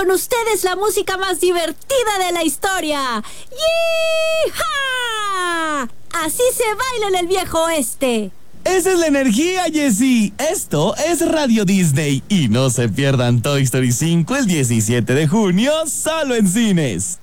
con ustedes la música más divertida de la historia. ¡Yee-ha! Así se baila en el viejo oeste. Esa es la energía, Jessie. Esto es Radio Disney. Y no se pierdan Toy Story 5 el 17 de junio, solo en cines.